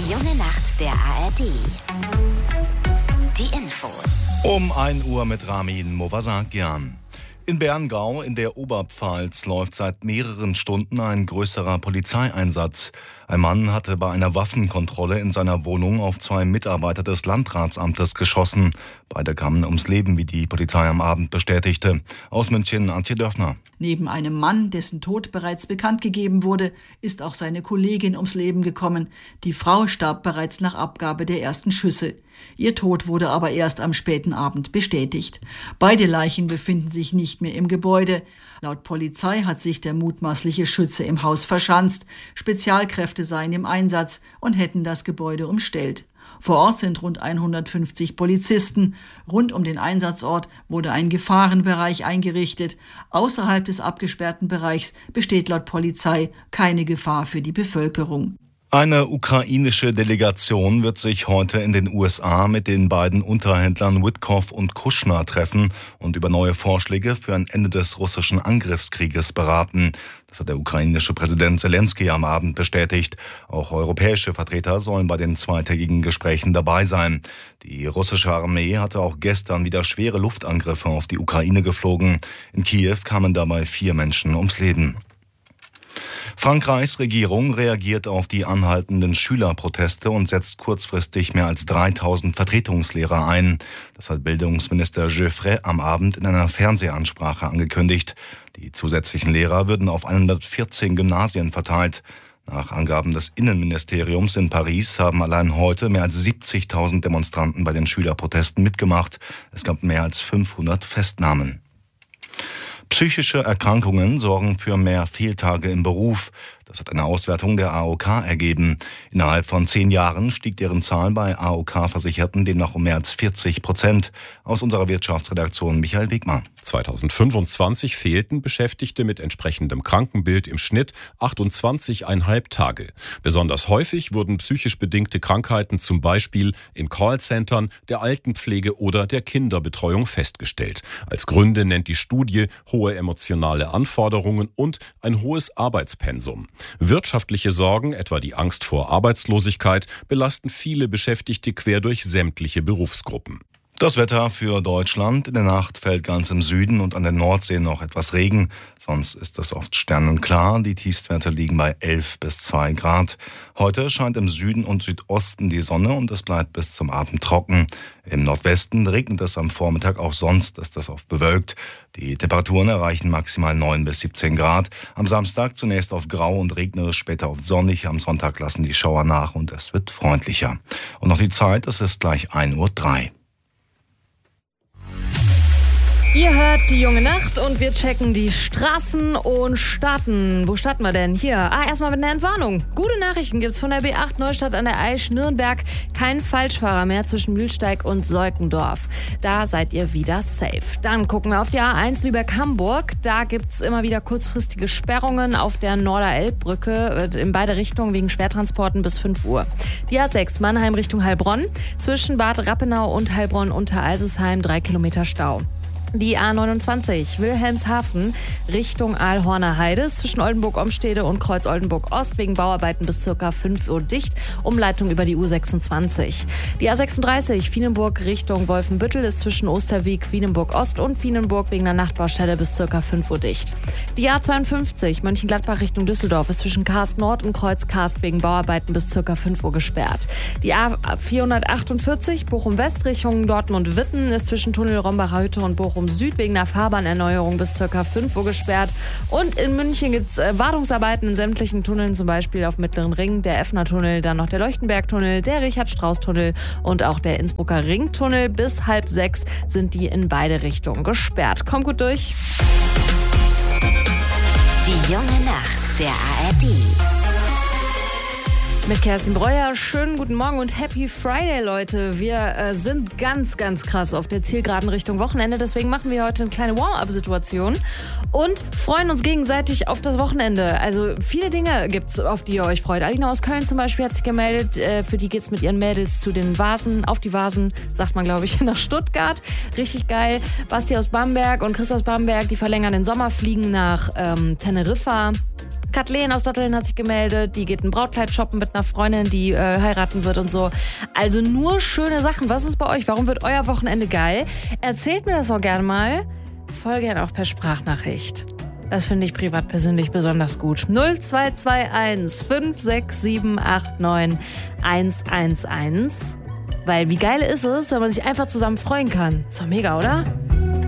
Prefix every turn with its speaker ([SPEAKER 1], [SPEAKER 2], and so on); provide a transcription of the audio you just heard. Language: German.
[SPEAKER 1] Die junge Nacht der ARD. Die Infos.
[SPEAKER 2] Um 1 Uhr mit Ramin Movasakian. In Berngau in der Oberpfalz läuft seit mehreren Stunden ein größerer Polizeieinsatz. Ein Mann hatte bei einer Waffenkontrolle in seiner Wohnung auf 2 Mitarbeiter des Landratsamtes geschossen. Beide kamen ums Leben, wie die Polizei am Abend bestätigte. Aus München, Antje Dörfner.
[SPEAKER 3] Neben einem Mann, dessen Tod bereits bekannt gegeben wurde, ist auch seine Kollegin ums Leben gekommen. Die Frau starb bereits nach Abgabe der ersten Schüsse. Ihr Tod wurde aber erst am späten Abend bestätigt. Beide Leichen befinden sich nicht mehr im Gebäude. Laut Polizei hat sich der mutmaßliche Schütze im Haus verschanzt. Spezialkräfte seien im Einsatz und hätten das Gebäude umstellt. Vor Ort sind rund 150 Polizisten. Rund um den Einsatzort wurde ein Gefahrenbereich eingerichtet. Außerhalb des abgesperrten Bereichs besteht laut Polizei keine Gefahr für die Bevölkerung.
[SPEAKER 2] Eine ukrainische Delegation wird sich heute in den USA mit den beiden Unterhändlern Witkoff und Kushner treffen und über neue Vorschläge für ein Ende des russischen Angriffskrieges beraten. Das hat der ukrainische Präsident Zelensky am Abend bestätigt. Auch europäische Vertreter sollen bei den zweitägigen Gesprächen dabei sein. Die russische Armee hatte auch gestern wieder schwere Luftangriffe auf die Ukraine geflogen. In Kiew kamen dabei 4 Menschen ums Leben. Frankreichs Regierung reagiert auf die anhaltenden Schülerproteste und setzt kurzfristig mehr als 3000 Vertretungslehrer ein. Das hat Bildungsminister Geoffrey am Abend in einer Fernsehansprache angekündigt. Die zusätzlichen Lehrer würden auf 114 Gymnasien verteilt. Nach Angaben des Innenministeriums in Paris haben allein heute mehr als 70.000 Demonstranten bei den Schülerprotesten mitgemacht. Es gab mehr als 500 Festnahmen. Psychische Erkrankungen sorgen für mehr Fehltage im Beruf. Das hat eine Auswertung der AOK ergeben. Innerhalb von 10 Jahren stieg deren Zahl bei AOK-Versicherten demnach um mehr als 40%. Aus unserer Wirtschaftsredaktion Michael Wegmar.
[SPEAKER 4] 2025 fehlten Beschäftigte mit entsprechendem Krankenbild im Schnitt 28,5 Tage. Besonders häufig wurden psychisch bedingte Krankheiten zum Beispiel in Callcentern, der Altenpflege oder der Kinderbetreuung festgestellt. Als Gründe nennt die Studie hohe emotionale Anforderungen und ein hohes Arbeitspensum. Wirtschaftliche Sorgen, etwa die Angst vor Arbeitslosigkeit, belasten viele Beschäftigte quer durch sämtliche Berufsgruppen.
[SPEAKER 2] Das Wetter für Deutschland. In der Nacht fällt ganz im Süden und an der Nordsee noch etwas Regen. Sonst ist es oft sternenklar. Die Tiefstwerte liegen bei 11 bis 2 Grad. Heute scheint im Süden und Südosten die Sonne und es bleibt bis zum Abend trocken. Im Nordwesten regnet es am Vormittag, auch sonst ist es oft bewölkt. Die Temperaturen erreichen maximal 9 bis 17 Grad. Am Samstag zunächst auf grau und regnerisch, später oft sonnig. Am Sonntag lassen die Schauer nach und es wird freundlicher. Und noch die Zeit, es ist gleich 1:03 Uhr.
[SPEAKER 5] Ihr hört die junge Nacht und wir checken die Straßen und starten. Wo starten wir denn? Hier. Erstmal mit einer Entwarnung. Gute Nachrichten gibt's von der B8 Neustadt an der Aisch, Nürnberg. Kein Falschfahrer mehr zwischen Mühlsteig und Seukendorf. Da seid ihr wieder safe. Dann gucken wir auf die A1 Lübeck-Hamburg. Da gibt's immer wieder kurzfristige Sperrungen auf der Norder-Elb-Brücke in beide Richtungen wegen Schwertransporten bis 5 Uhr. Die A6 Mannheim Richtung Heilbronn. Zwischen Bad Rappenau und Heilbronn-Unteralsesheim 3 Kilometer Stau. Die A29 Wilhelmshaven Richtung Aalhorner Heide zwischen Oldenburg-Omstede und Kreuz-Oldenburg-Ost wegen Bauarbeiten bis ca. 5 Uhr dicht. Umleitung über die U26. Die A36 Wienenburg Richtung Wolfenbüttel ist zwischen Osterwieck, Wienenburg-Ost und Wienenburg wegen einer Nachtbaustelle bis ca. 5 Uhr dicht. Die A52 Mönchengladbach Richtung Düsseldorf ist zwischen Karst Nord und Kreuz Karst wegen Bauarbeiten bis ca. 5 Uhr gesperrt. Die A448 Bochum-West Richtung Dortmund-Witten ist zwischen Tunnel Rombacher Hütte und Bochum Süd wegen einer Fahrbahnerneuerung bis ca. 5 Uhr gesperrt. Und in München gibt es Wartungsarbeiten in sämtlichen Tunneln, zum Beispiel auf Mittleren Ring, der Effner-Tunnel, dann noch der Leuchtenberg-Tunnel, der Richard-Strauß-Tunnel und auch der Innsbrucker Ringtunnel. Bis 5:30 sind die in beide Richtungen gesperrt. Kommt gut durch.
[SPEAKER 1] Die junge Nacht der ARD.
[SPEAKER 5] Mit Kerstin Breuer, schönen guten Morgen und Happy Friday, Leute. Wir sind ganz, ganz krass auf der Zielgeraden Richtung Wochenende. Deswegen machen wir heute eine kleine Warm-up-Situation und freuen uns gegenseitig auf das Wochenende. Also viele Dinge gibt's, auf die ihr euch freut. Alina aus Köln zum Beispiel hat sich gemeldet. Für die geht's mit ihren Mädels zu den Vasen, auf die Vasen, sagt man, glaube ich, nach Stuttgart. Richtig geil. Basti aus Bamberg und Chris aus Bamberg, die verlängern den Sommerfliegen nach Teneriffa. Kathleen aus Datteln hat sich gemeldet, die geht ein Brautkleid shoppen mit einer Freundin, die heiraten wird und so. Also nur schöne Sachen. Was ist bei euch? Warum wird euer Wochenende geil? Erzählt mir das auch gerne mal. Voll gern auch per Sprachnachricht. Das finde ich privat persönlich besonders gut. 0221 56789 111. Weil wie geil ist es, wenn man sich einfach zusammen freuen kann. Ist doch mega, oder?